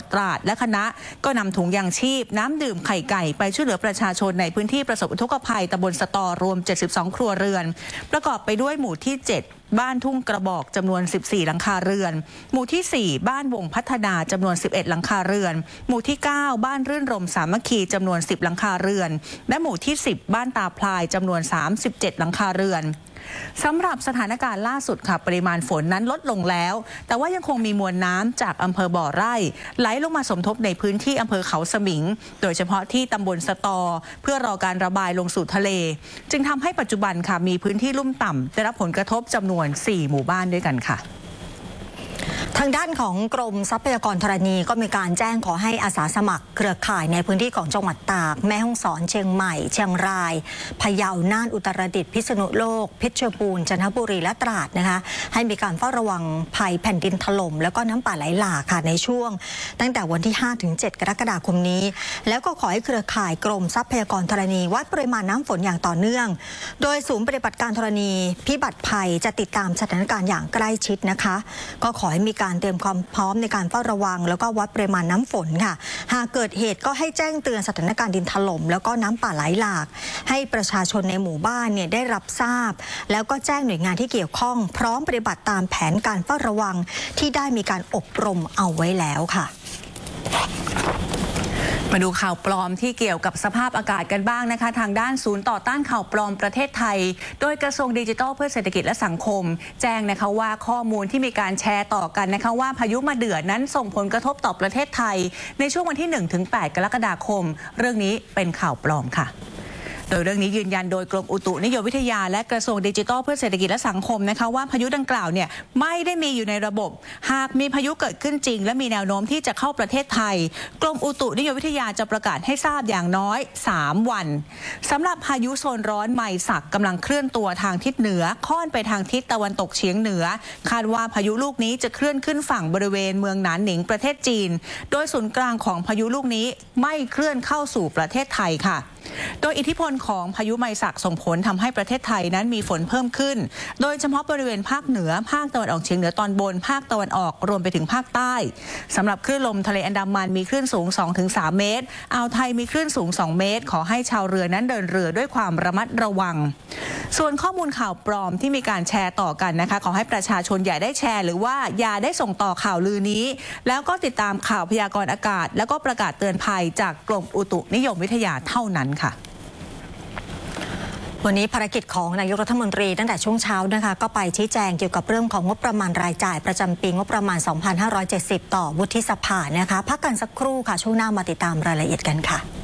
ตราดและคณะก็นำถุงยางชีพน้ำดื่มไข่ไก่ไปช่วยเหลือประชาชนในพื้นที่ประสบอุทกภัยตำบลสตอรวม72ครัวเรือนประกอบไปด้วยหมู่ที่7บ้านทุ่งกระบอกจำนวน14หลังคาเรือนหมู่ที่4บ้านวงพัฒนาจำนวน11หลังคาเรือนหมู่ที่9บ้านรื่นรมสามัคคีจำนวน10หลังคาเรือนและหมู่ที่10บ้านตาพลายจำนวน37หลังคาเรือนสำหรับสถานการณ์ล่าสุดค่ะปริมาณฝนนั้นลดลงแล้วแต่ว่ายังคงมีมวลน้ำจากอำเภอบ่อไร่ไหลลงมาสมทบในพื้นที่อำเภอเขาสมิงโดยเฉพาะที่ตำบลสตอเพื่อรอการระบายลงสู่ทะเลจึงทำให้ปัจจุบันค่ะมีพื้นที่ลุ่มต่ำได้รับผลกระทบจำนวน4หมู่บ้านด้วยกันค่ะทางด้านของกรมทรัพยากรธรณีก็มีการแจ้งขอให้อาสาสมัครเครือข่ายในพื้นที่ของจังหวัดตากแม่ฮ่องสอนเชียงใหม่เชียงรายพะเยาน่านอุตรดิตถ์พิษณุโลกเพชรบูรณ์จันทบุรีและตราดนะคะให้มีการเฝ้าระวังภัยแผ่นดินถล่มแล้วก็น้ำป่าไหลหลากค่ะในช่วงตั้งแต่วันที่ 5-7 กรกฎาคมนี้แล้วก็ขอให้เครือข่ายกรมทรัพยากรธรณีวัดปริมาณน้ำฝนอย่างต่อเนื่องโดยศูนย์ปฏิบัติการธรณีพิบัติภัยจะติดตามสถานการณ์อย่างใกล้ชิดนะคะก็ขอให้มีการเตรียมความพร้อมในการเฝ้าระวังแล้วก็วัดปริมาณน้ำฝนค่ะหากเกิดเหตุก็ให้แจ้งเตือนสถานการณ์ดินถล่มแล้วก็น้ำป่าไหลหลากให้ประชาชนในหมู่บ้านเนี่ยได้รับทราบแล้วก็แจ้งหน่วยงานที่เกี่ยวข้องพร้อมปฏิบัติตามแผนการเฝ้าระวังที่ได้มีการอบรมเอาไว้แล้วค่ะมาดูข่าวปลอมที่เกี่ยวกับสภาพอากาศกันบ้างนะคะทางด้านศูนย์ต่อต้านข่าวปลอมประเทศไทยโดยกระทรวงดิจิทัลเพื่อเศรษฐกิจและสังคมแจ้งนะคะว่าข้อมูลที่มีการแชร์ต่อกันนะคะว่าพายุมาเดือนั้นส่งผลกระทบต่อประเทศไทยในช่วงวันที่ 1-8 กรกฎาคมเรื่องนี้เป็นข่าวปลอมค่ะโดยเรื่องนี้ยืนยันโดยกรมอุตุนิยมวิทยาและกระทรวงดิจิทัลเพื่อเศรษฐกิจและสังคมนะคะว่าพายุดังกล่าวเนี่ยไม่ได้มีอยู่ในระบบหากมีพายุเกิดขึ้นจริงและมีแนวโน้มที่จะเข้าประเทศไทยกรมอุตุนิยมวิทยาจะประกาศให้ทราบอย่างน้อย3วันสำหรับพายุโซนร้อนไมศักกำลังเคลื่อนตัวทางทิศเหนือค่อนไปทางทิศตะวันตกเฉียงเหนือคาดว่าพายุลูกนี้จะเคลื่อนขึ้นฝั่งบริเวณเมืองหนานหนิงประเทศจีนโดยศูนย์กลางของพายุลูกนี้ไม่เคลื่อนเข้าสู่ประเทศไทยค่ะโดยอิทธิพลของพายุไมศักส่งผลทำให้ประเทศไทยนั้นมีฝนเพิ่มขึ้นโดยเฉพาะบริเวณภาคเหนือภาคตะวันออกเฉียงเหนือตอนบนภาคตะวันออกรวมไปถึงภาคใต้สำหรับคลื่นลมทะเลอันดามันมีคลื่นสูง 2-3 เมตรอ่าวไทยมีคลื่นสูง2 เมตรขอให้ชาวเรือนั้นเดินเรือด้วยความระมัดระวังส่วนข้อมูลข่าวปลอมที่มีการแชร์ต่อกันนะคะขอให้ประชาชนอย่าได้แชร์หรือว่าอย่าได้ส่งต่อข่าวลือนี้แล้วก็ติดตามข่าวพยากรณ์อากาศแล้วก็ประกาศเตือนภัยจากกรมอุตุนิยมวิทยาเท่านั้นค่ะวันนี้ภารกิจของนายกรัฐมนตรีตั้งแต่ช่วงเช้านะคะก็ไปชี้แจงเกี่ยวกับเรื่องของงบประมาณรายจ่ายประจำปีงบประมาณ 2570 ต่อวุฒิสภานะคะพักกันสักครู่ค่ะช่วงหน้ามาติดตามรายละเอียดกันค่ะ